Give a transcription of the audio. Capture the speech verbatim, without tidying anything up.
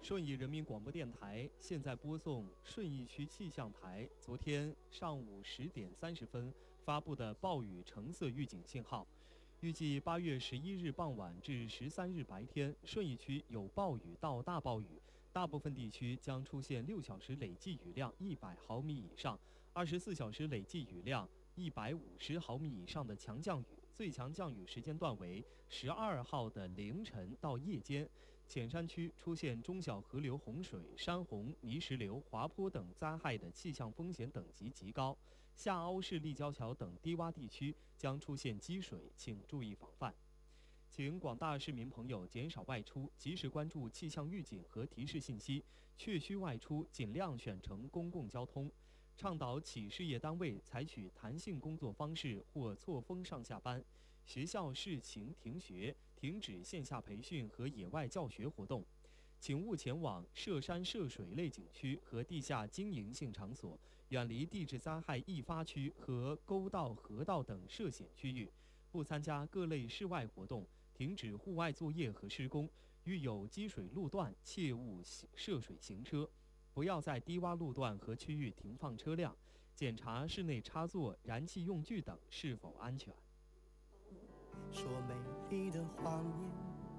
顺义人民广播电台现在播送顺义区气象台昨天上午十点三十分发布的暴雨橙色预警信号。预计八月十一日傍晚至十三日白天，顺义区有暴雨到大暴雨，大部分地区将出现六小时累计雨量一百毫米以上、二十四小时累计雨量一百五十毫米以上的强降雨，最强降雨时间段为十二号的凌晨到夜间。浅山区出现中小河流洪水、山洪、泥石流、滑坡等灾害的气象风险等级极高。下凹式立交桥等低洼地区将出现积水，请注意防范。请广大市民朋友减少外出，及时关注气象预警和提示信息，确需外出尽量选乘公共交通。倡导企事业单位采取弹性工作方式或错峰上下班，学校视情停学，停止线下培训和野外教学活动。请勿前往涉山涉水类景区和地下经营性场所，远离地质灾害易发区和沟道、河道等涉险区域。不参加各类室外活动，停止户外作业和施工。遇有积水路段，切勿涉水行车。不要在低洼路段和区域停放车辆，检查室内插座、燃气用具等是否安全。 说美丽的谎言